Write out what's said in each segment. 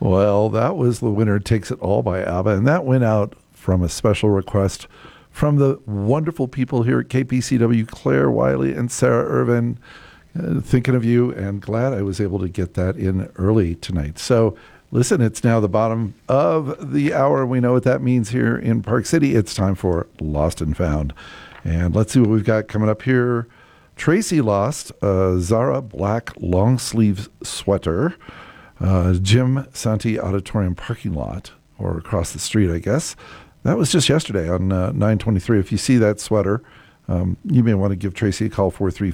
Well, that was The Winner Takes It All by ABBA, and that went out from a special request from the wonderful people here at KPCW, Claire Wiley and Sarah Irvin. Thinking of you, and glad I was able to get that in early tonight. So, listen, it's now the bottom of the hour. We know what that means here in Park City. It's time for Lost and Found. And let's see what we've got coming up here. Tracy lost a Zara black long sleeve sweater, Jim Santi Auditorium parking lot, or across the street, I guess. That was just yesterday on 9/23. If you see that sweater, you may want to give Tracy a call,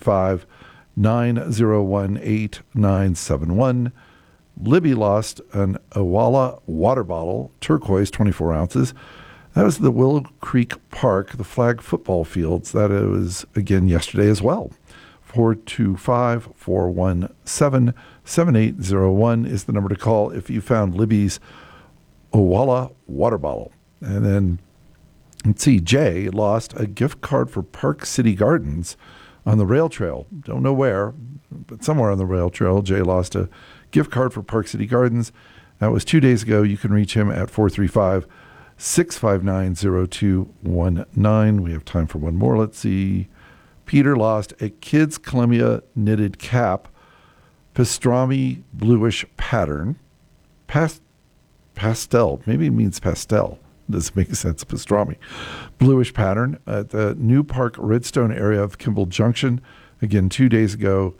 435-901-8971. Libby lost an Awala water bottle, turquoise, 24 ounces. That was the Willow Creek Park, the flag football fields. That was, again, yesterday as well. 425-417-7801 is the number to call if you found Libby's Awala water bottle. And then, let's see, Jay lost a gift card for Park City Gardens on the rail trail. Don't know where, but somewhere on the rail trail, Jay lost a gift card for Park City Gardens. That was 2 days ago. You can reach him at 435-659-0219. We have time for one more. Let's see. Peter lost a Kids Columbia knitted cap, pastrami bluish pattern. Pastel. Maybe it means pastel. Doesn't make sense. Pastrami. Bluish pattern at the New Park Redstone area of Kimball Junction. Again, 2 days ago.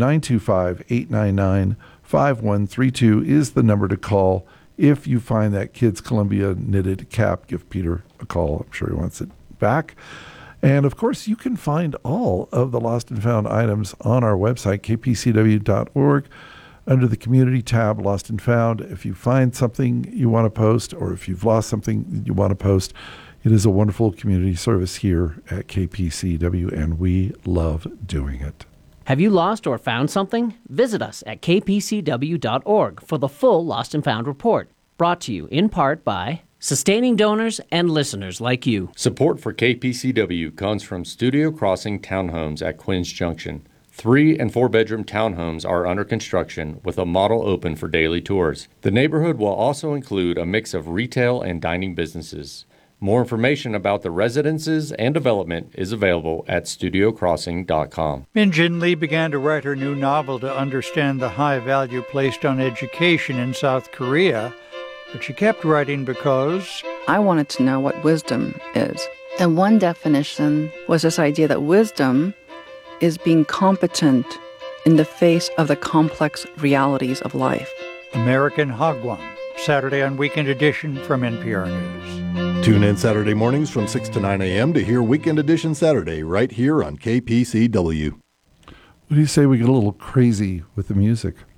925-899-5132 is the number to call if you find that Kids Columbia knitted cap. Give Peter a call. I'm sure he wants it back. And, of course, you can find all of the Lost and Found items on our website, kpcw.org, under the Community tab, Lost and Found. If you find something you want to post, or if you've lost something you want to post, it is a wonderful community service here at KPCW, and we love doing it. Have you lost or found something? Visit us at kpcw.org for the full Lost and Found report, brought to you in part by sustaining donors and listeners like you. Support for KPCW comes from Studio Crossing Townhomes at Quinns Junction. 3- and 4-bedroom townhomes are under construction with a model open for daily tours. The neighborhood will also include a mix of retail and dining businesses. More information about the residences and development is available at studiocrossing.com. Min Jin Lee began to write her new novel to understand the high value placed on education in South Korea, but she kept writing because I wanted to know what wisdom is. And one definition was this idea that wisdom is being competent in the face of the complex realities of life. American Hagwon, Saturday on Weekend Edition from NPR News. Tune in Saturday mornings from 6 to 9 a.m. to hear Weekend Edition Saturday right here on KPCW. What do you say we get a little crazy with the music?